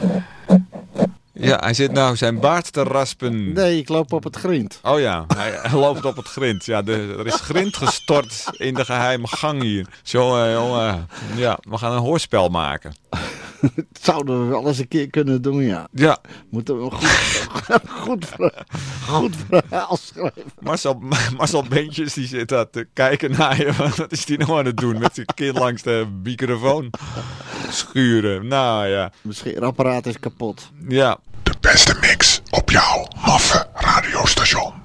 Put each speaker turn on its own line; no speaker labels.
Ja, hij zit nou zijn baard te raspen.
Nee, ik loop op het grind.
Oh ja, hij loopt op het grind. Ja, er is grind gestort in de geheime gang hier. Jongen. Ja, we gaan een hoorspel maken.
Dat zouden we wel eens een keer kunnen doen, ja.
Ja.
Moeten we een goed verhaal schrijven.
Marcel Beentjes die zit daar te kijken naar je. Wat is die nou aan het doen? Met zijn kin langs de microfoon schuren. Nou ja.
Mijn scheerapparaat is kapot.
Ja.
De beste mix op jouw maffe radiostation.